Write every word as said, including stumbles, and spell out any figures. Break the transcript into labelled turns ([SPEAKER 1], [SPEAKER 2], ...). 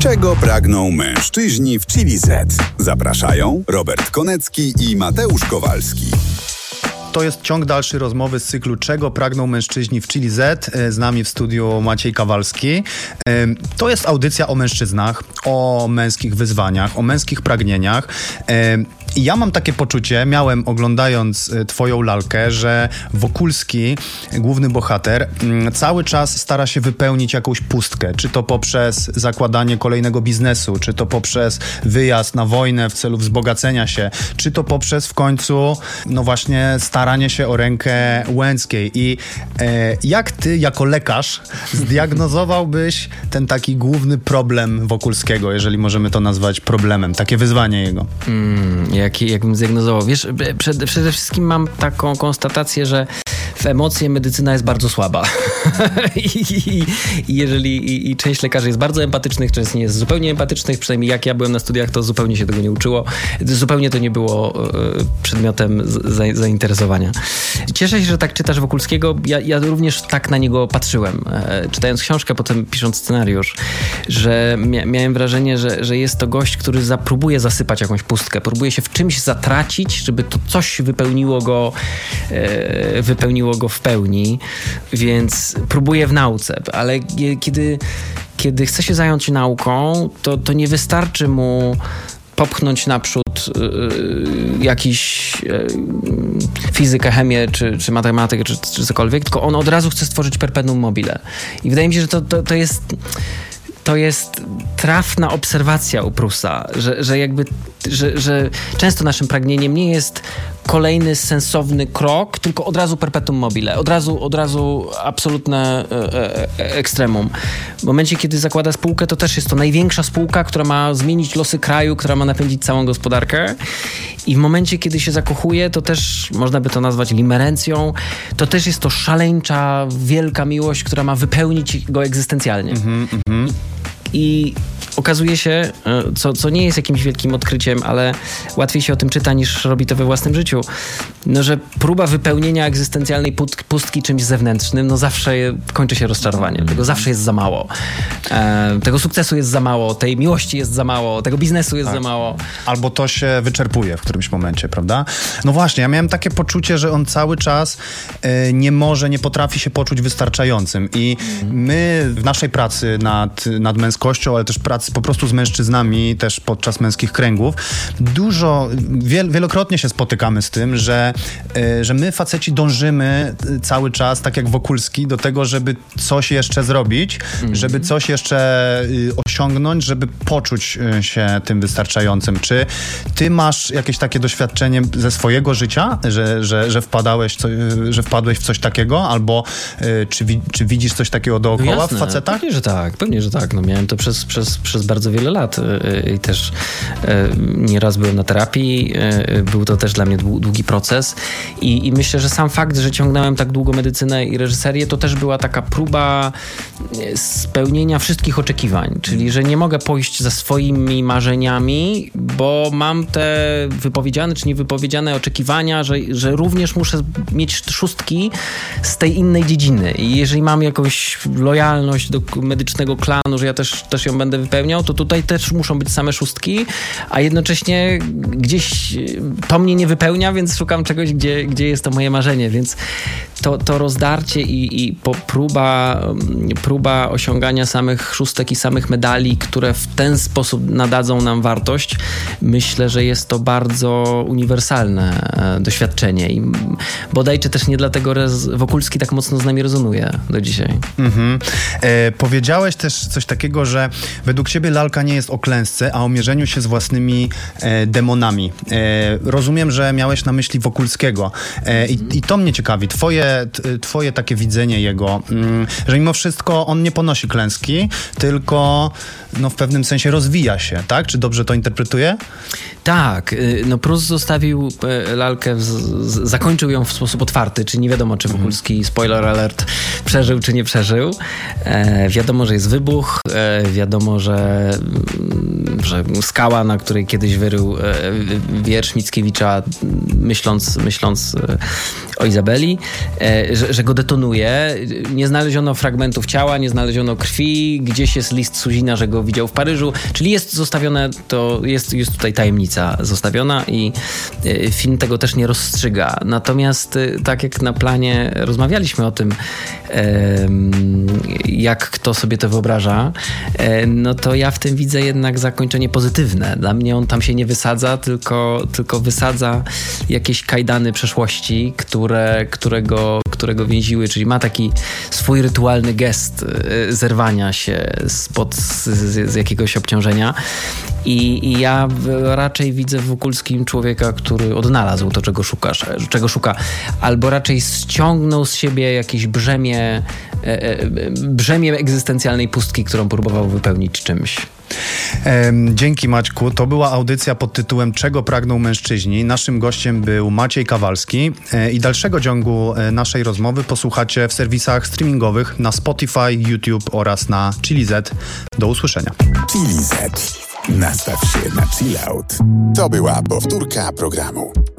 [SPEAKER 1] Czego pragną mężczyźni w Chili Z? Zapraszają Robert Konecki i Mateusz Kowalski.
[SPEAKER 2] To jest ciąg dalszy rozmowy z cyklu Czego pragną mężczyźni w Chili Z. Z nami w studiu Maciej Kowalski. To jest audycja o mężczyznach, o męskich wyzwaniach, o męskich pragnieniach. I ja mam takie poczucie, miałem oglądając twoją lalkę, że Wokulski, główny bohater, cały czas stara się wypełnić jakąś pustkę. Czy to poprzez zakładanie kolejnego biznesu, czy to poprzez wyjazd na wojnę w celu wzbogacenia się, czy to poprzez w końcu, no właśnie, staranie się o rękę Łęckiej. I e, jak ty, jako lekarz, zdiagnozowałbyś ten taki główny problem Wokulskiego, jeżeli możemy to nazwać problemem, takie wyzwanie jego?
[SPEAKER 3] Mm, jak, jakbym zdiagnozował? Wiesz, przed, przede wszystkim mam taką konstatację, że w emocje medycyna jest bardzo słaba. I, i, I jeżeli i, i część lekarzy jest bardzo empatycznych, część nie jest zupełnie empatycznych, przynajmniej jak ja byłem na studiach, to zupełnie się tego nie uczyło. Zupełnie to nie było e, przedmiotem za, zainteresowania. Cieszę się, że tak czytasz Wokulskiego. Ja, ja również tak na niego patrzyłem. E, czytając książkę, potem pisząc scenariusz, że mia, miałem wrażenie, że, że jest to gość, który za, próbuje zasypać jakąś pustkę, próbuje się w czymś zatracić, żeby to coś wypełniło go, e, wypełniło go w pełni, więc próbuje w nauce, ale kiedy, kiedy chce się zająć nauką, to, to nie wystarczy mu popchnąć naprzód yy, jakiś yy, fizykę, chemię, czy, czy matematykę, czy, czy cokolwiek, tylko on od razu chce stworzyć perpetuum mobile. I wydaje mi się, że to, to, to jest to jest trafna obserwacja u Prusa, że, że jakby, że, że często naszym pragnieniem nie jest kolejny sensowny krok, tylko od razu perpetuum mobile, od razu, od razu absolutne e, e, ekstremum. W momencie, kiedy zakłada spółkę, to też jest to największa spółka, która ma zmienić losy kraju, która ma napędzić całą gospodarkę. I w momencie, kiedy się zakochuje, to też można by to nazwać limerencją, to też jest to szaleńcza, wielka miłość, która ma wypełnić go egzystencjalnie. Mm-hmm, mm-hmm. I okazuje się, co, co nie jest jakimś wielkim odkryciem, ale łatwiej się o tym czyta, niż robi to we własnym życiu, no, że próba wypełnienia egzystencjalnej pustki czymś zewnętrznym, no zawsze kończy się rozczarowaniem. Tego zawsze jest za mało. E, tego sukcesu jest za mało, tej miłości jest za mało, tego biznesu jest tak za mało.
[SPEAKER 2] Albo to się wyczerpuje w którymś momencie, prawda? No właśnie, ja miałem takie poczucie, że on cały czas e, nie może, nie potrafi się poczuć wystarczającym. I my w naszej pracy nad, nad męskością, ale też pracy po prostu z mężczyznami, też podczas męskich kręgów, dużo, wiel, wielokrotnie się spotykamy z tym, że, y, że my faceci dążymy cały czas, tak jak Wokulski, do tego, żeby coś jeszcze zrobić, mm-hmm. żeby coś jeszcze y, osiągnąć, żeby poczuć y, się tym wystarczającym. Czy ty masz jakieś takie doświadczenie ze swojego życia, że, że, że, wpadałeś, co, y, że wpadłeś w coś takiego, albo y, czy, wi, czy widzisz coś takiego dookoła no jasne, w facetach?
[SPEAKER 3] Pewnie, że tak, pewnie, że tak. No, miałem to przez, przez, przez bardzo wiele lat i też nieraz byłem na terapii, był to też dla mnie długi proces i, i myślę, że sam fakt, że ciągnąłem tak długo medycynę i reżyserię, to też była taka próba spełnienia wszystkich oczekiwań, czyli że nie mogę pójść za swoimi marzeniami, bo mam te wypowiedziane czy niewypowiedziane oczekiwania, że, że również muszę mieć szóstki z tej innej dziedziny i jeżeli mam jakąś lojalność do medycznego klanu, że ja też, też ją będę wypełniał, to tutaj też muszą być same szóstki, a jednocześnie gdzieś to mnie nie wypełnia, więc szukam czegoś, gdzie, gdzie jest to moje marzenie, więc to, to rozdarcie i, i po próba, próba osiągania samych szóstek i samych medali, które w ten sposób nadadzą nam wartość, myślę, że jest to bardzo uniwersalne doświadczenie i bodajże też nie dlatego Wokulski tak mocno z nami rezonuje do dzisiaj.
[SPEAKER 2] Mhm. E, powiedziałeś też coś takiego, że według ciebie lalka nie jest o klęsce, a o mierzeniu się z własnymi e, demonami. E, rozumiem, że miałeś na myśli Wokulskiego. E, i, I to mnie ciekawi. Twoje, t, twoje takie widzenie jego, mm, że mimo wszystko on nie ponosi klęski, tylko no, w pewnym sensie rozwija się, tak? Czy dobrze to interpretuję?
[SPEAKER 3] Tak. No Prus zostawił lalkę, w, z, zakończył ją w sposób otwarty, czyli nie wiadomo, czy Wokulski, spoiler alert, przeżył, czy nie przeżył. E, wiadomo, że jest wybuch, e, wiadomo, że że skała, na której kiedyś wyrył e, wiersz Mickiewicza, myśląc, myśląc e, o Izabeli, e, że, że go detonuje. Nie znaleziono fragmentów ciała, nie znaleziono krwi, gdzieś jest list Suzina, że go widział w Paryżu, czyli jest zostawione, to jest, jest tutaj tajemnica zostawiona i e, film tego też nie rozstrzyga. Natomiast e, tak jak na planie rozmawialiśmy o tym, e, jak kto sobie to wyobraża, e, no to ja w tym widzę jednak zakończenie pozytywne. Dla mnie on tam się nie wysadza, tylko, tylko wysadza jakieś kajdany przeszłości, które, którego, którego więziły, czyli ma taki swój rytualny gest e, zerwania się spod, z, z jakiegoś obciążenia. I, I ja raczej widzę w Wokulskim człowieka, który odnalazł to, czego szukasz, czego szuka, albo raczej ściągnął z siebie jakieś brzemię, brzemię egzystencjalnej pustki, którą próbował wypełnić czymś.
[SPEAKER 2] Dzięki, Maćku. To była audycja pod tytułem Czego pragną mężczyźni. Naszym gościem był Maciej Kawalski i dalszego ciągu naszej rozmowy posłuchacie w serwisach streamingowych na Spotify, YouTube oraz na Chili Z. Do usłyszenia.
[SPEAKER 1] Chili Z. Nastaw się na chill out. To była powtórka programu.